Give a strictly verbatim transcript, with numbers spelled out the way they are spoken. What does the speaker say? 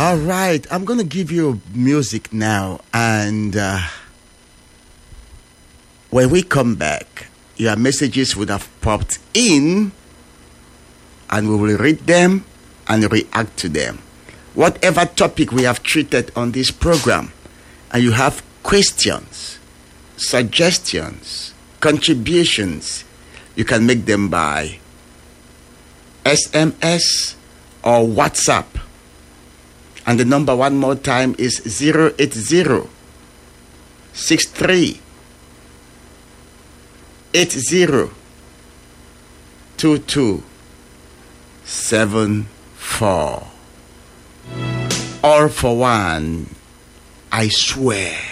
All right, I'm going to give you music now, and uh, when we come back, your messages would have popped in, and we will read them and react to them. Whatever topic we have treated on this program, and you have questions, suggestions, contributions, you can make them by S M S or WhatsApp. And the number one more time is zero eight zero, six three, eight zero, two two seven four. All for one, I swear.